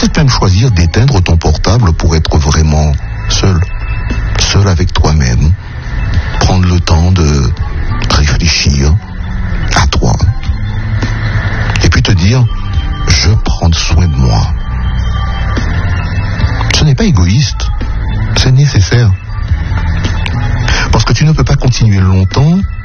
peut-être même choisir d'éteindre ton portable pour être vraiment seul avec toi-même. Prendre le temps de réfléchir à toi. Et puis te dire, je prends soin de moi. Ce n'est pas égoïste, c'est nécessaire. Parce que tu ne peux pas continuer longtemps